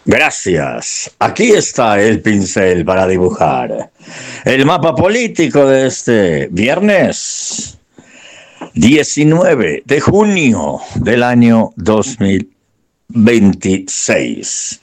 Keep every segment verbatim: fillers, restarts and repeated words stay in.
Gracias. Aquí está el pincel para dibujar el mapa político de este viernes diecinueve de junio del año dos mil veintiséis.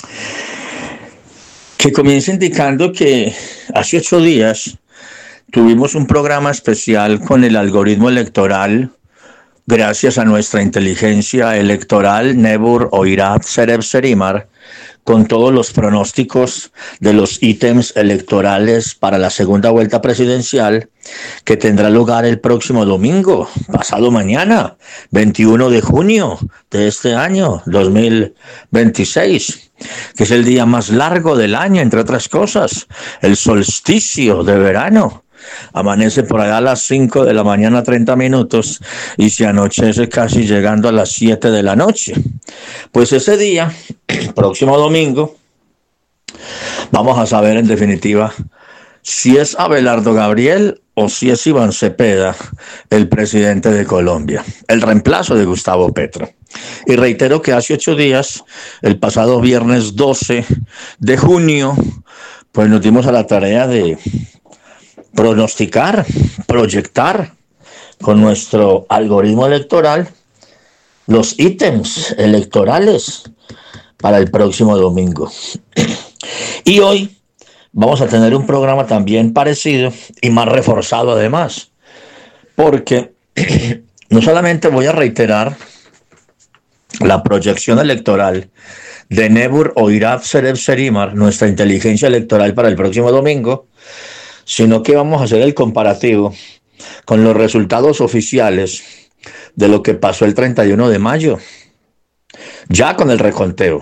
Que comienza indicando que hace ocho días tuvimos un programa especial con el algoritmo electoral. Gracias a nuestra inteligencia electoral, Nebur Oirat Sereb Serimar, con todos los pronósticos de los ítems electorales para la segunda vuelta presidencial que tendrá lugar el próximo domingo, pasado mañana, veintiuno de junio de este año, dos mil veintiséis, que es el día más largo del año, entre otras cosas, el solsticio de verano. Amanece por allá a las cinco de la mañana, treinta minutos, y se anochece casi llegando a las siete de la noche. Pues ese día, próximo domingo, vamos a saber en definitiva si es Abelardo Gabriel o si es Iván Cepeda el presidente de Colombia, el reemplazo de Gustavo Petro. Y reitero que hace ocho días, el pasado viernes doce de junio, pues nos dimos a la tarea de pronosticar, proyectar con nuestro algoritmo electoral los ítems electorales para el próximo domingo. Y hoy vamos a tener un programa también parecido y más reforzado además, porque no solamente voy a reiterar la proyección electoral de Nebur Oirat Sereb Serimar, nuestra inteligencia electoral para el próximo domingo, sino que vamos a hacer el comparativo con los resultados oficiales de lo que pasó el treinta y uno de mayo, ya con el reconteo,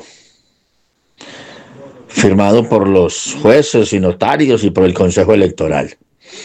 firmado por los jueces y notarios y por el Consejo Electoral.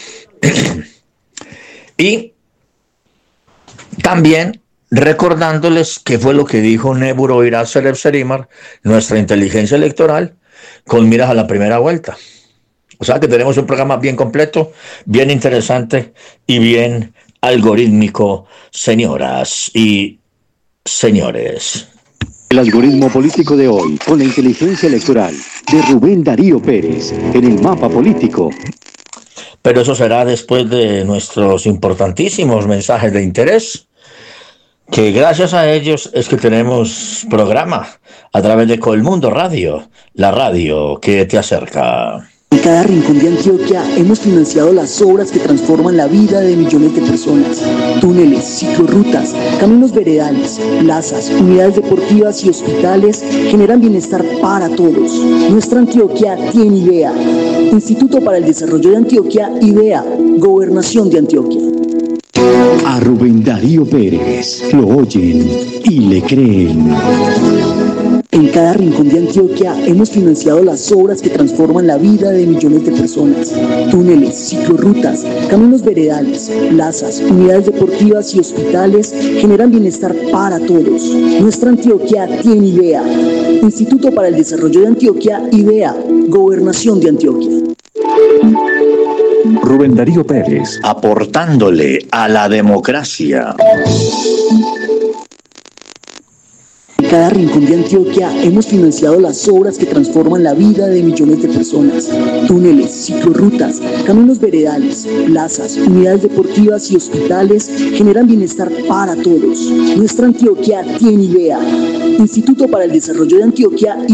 Y también recordándoles qué fue lo que dijo Nebur Oirat Sereb Serimar, nuestra inteligencia electoral, con miras a la primera vuelta. O sea que tenemos un programa bien completo, bien interesante y bien algorítmico, señoras y señores. El algoritmo político de hoy, con la inteligencia electoral de Rubén Darío Pérez, en el mapa político. Pero eso será después de nuestros importantísimos mensajes de interés, que gracias a ellos es que tenemos programa a través de Colmundo Radio, la radio que te acerca. En cada rincón de Antioquia hemos financiado las obras que transforman la vida de millones de personas. Túneles, ciclorrutas, caminos veredales, plazas, unidades deportivas y hospitales generan bienestar para todos. Nuestra Antioquia tiene IDEA. Instituto para el Desarrollo de Antioquia, IDEA, Gobernación de Antioquia. A Rubén Darío Pérez lo oyen y le creen. En cada rincón de Antioquia hemos financiado las obras que transforman la vida de millones de personas. Túneles, ciclorrutas, caminos veredales, plazas, unidades deportivas y hospitales generan bienestar para todos. Nuestra Antioquia tiene IDEA. Instituto para el Desarrollo de Antioquia, IDEA, Gobernación de Antioquia. Rubén Darío Pérez, aportándole a la democracia. En cada rincón de Antioquia hemos financiado las obras que transforman la vida de millones de personas. Túneles, ciclorrutas, caminos veredales, plazas, unidades deportivas y hospitales generan bienestar para todos. Nuestra Antioquia tiene IDEA. Instituto para el Desarrollo de Antioquia